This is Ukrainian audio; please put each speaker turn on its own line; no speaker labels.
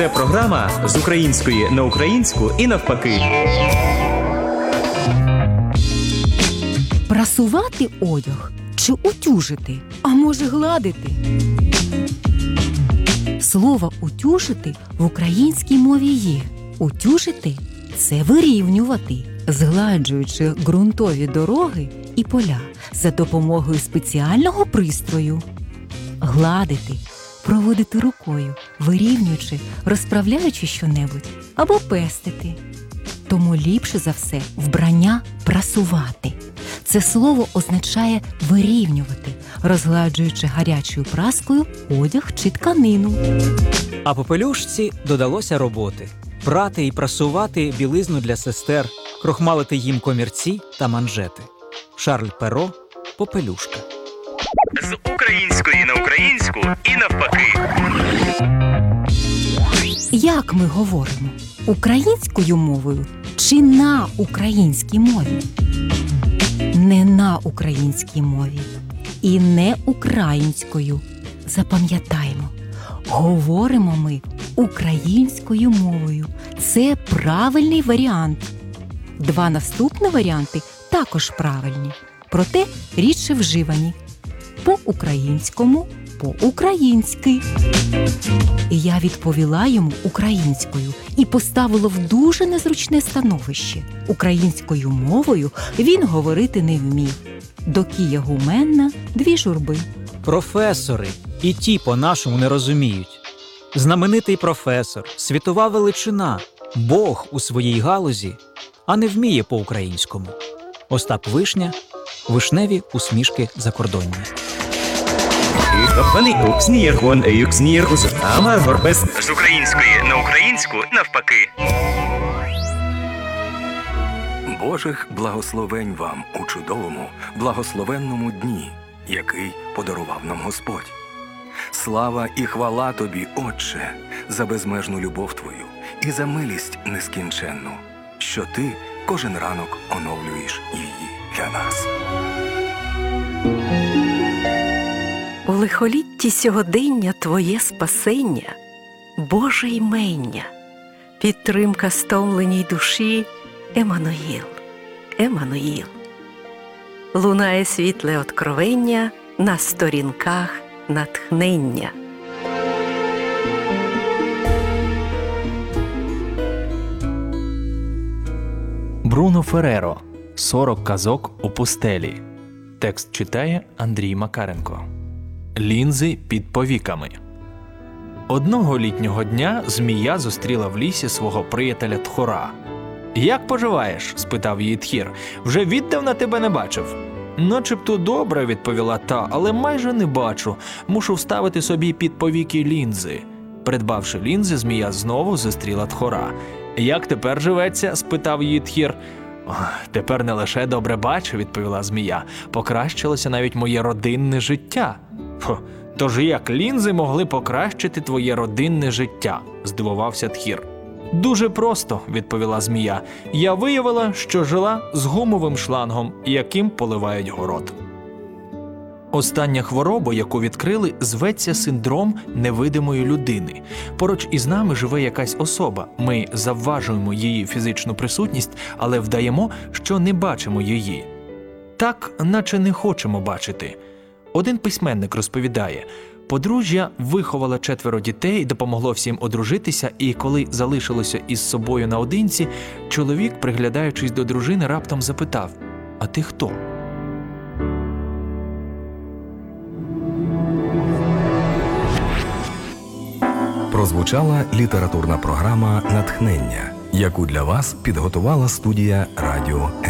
Це програма з української на українську і навпаки.
Прасувати одяг чи утюжити, а може гладити? Слово «утюжити» в українській мові є. Утюжити – це вирівнювати, згладжуючи ґрунтові дороги і поля за допомогою спеціального пристрою. Гладити – проводити рукою, вирівнюючи, розправляючи щонебудь або пестити. Тому ліпше за все вбрання прасувати. Це слово означає вирівнювати, розгладжуючи гарячою праскою одяг чи тканину.
А попелюшці додалося роботи. Прати і прасувати білизну для сестер, крохмалити їм комірці та манжети. Шарль Перо «Попелюшка».
З української на українську і навпаки.
Як ми говоримо? Українською мовою чи на українській мові? Не на українській мові. І не українською. Запам'ятаймо. Говоримо ми українською мовою. Це правильний варіант. Два наступні варіанти також правильні. Проте рідше вживані. По-українському, по-українськи. І я відповіла йому українською і поставила в дуже незручне становище. Українською мовою він говорити не вмів. До Кія гуменна дві журби.
Професори і ті по-нашому не розуміють. Знаменитий професор, світова величина, Бог у своїй галузі, а не вміє по-українському. Остап Вишня, вишневі усмішки закордонні.
З української на українську навпаки.
Божих благословень вам у чудовому, благословенному дні, який подарував нам Господь. Слава і хвала Тобі, Отче, за безмежну любов Твою і за милість нескінченну, що Ти кожен ранок оновлюєш її для нас.
У лихолітті сьогодення Твоє спасення, Боже ймення, підтримка стомленій душі, Еммануїл, Еммануїл. Лунає світле откровення на сторінках натхнення.
Бруно Ферреро «40 казок у пустелі». Текст читає Андрій Макаренко. Лінзи під повіками. Одного літнього дня змія зустріла в лісі свого приятеля Тхора. «Як поживаєш?» – спитав її Тхір. «Вже віддавна тебе не бачив». «Начебто добре», – відповіла та, «але майже не бачу. Мушу вставити собі під повіки лінзи». Придбавши лінзи, змія знову зустріла Тхора. «Як тепер живеться?» – спитав її Тхір. «Тепер не лише добре бачу», – відповіла змія. «Покращилося навіть моє родинне життя». «Тож як лінзи могли покращити твоє родинне життя?» – здивувався Тхір. «Дуже просто», – відповіла змія. «Я виявила, що жила з гумовим шлангом, яким поливають город». Остання хвороба, яку відкрили, зветься синдром невидимої людини. Поруч із нами живе якась особа. Ми завважуємо її фізичну присутність, але вдаємо, що не бачимо її. Так, наче не хочемо бачити. Один письменник розповідає, подружжя виховало 4 дітей, допомогло всім одружитися, і коли залишилося із собою наодинці, чоловік, приглядаючись до дружини, раптом запитав: «А ти хто?»
Прозвучала літературна програма «Натхнення», яку для вас підготувала студія «Радіо